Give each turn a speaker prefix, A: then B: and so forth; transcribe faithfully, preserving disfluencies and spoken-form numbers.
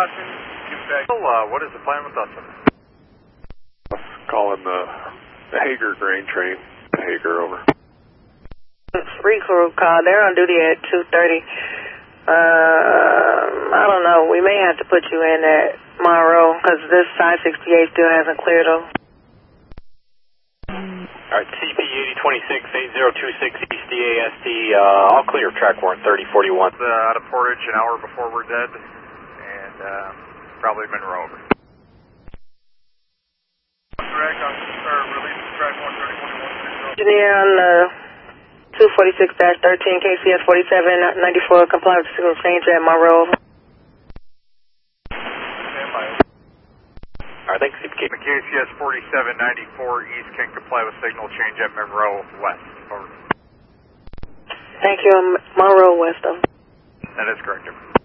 A: Dawson, give it back.
B: Well, uh, what is the plan with Dustin?
C: Calling the, the Hager grain train. Hager, over.
D: Recrew call. They're on duty at two thirty. Uh, I don't know. We may have to put you in at Monroe because this side sixty-eight still hasn't cleared them.
B: All right, C P eighty twenty-six, eight zero two six East D A S D, uh, all clear, track warrant thirty forty-one.
A: Uh, out of Portage an hour before we're dead, and uh, probably Monroe over. Track on, or release track one thirty forty-one.
D: Engineer on uh, two forty-six dash thirteen, K C S forty-seven ninety-four, comply with signal change at Monroe.
B: All right, thanks, C P K.
A: K C S forty-seven ninety-four East can comply with signal change at Monroe West. Over.
D: Thank you, Monroe West. Over.
A: That is correct. Over.